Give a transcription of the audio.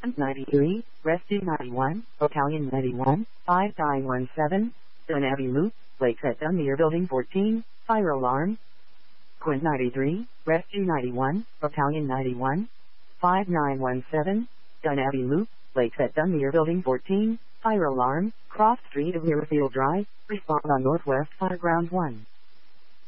93, Rescue 91, Battalion 91, 5917, Dun Abbey Loop, Lakes at Dunmere Building 14, fire alarm. Quint 93, Rescue 91, Battalion 91, 5917, Dun Abbey Loop, Lakes at Dunmere Building 14, fire alarm, Cross Street of Muirfield Drive, respond on Northwest Fireground 1.